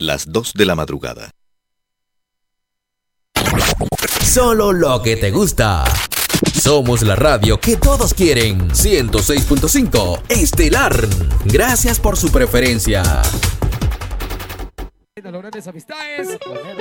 las 2 de la madrugada. Solo lo que te gusta. Somos la radio que todos quieren. 106.5 Estelar. Gracias por su preferencia. Las grandes amistades.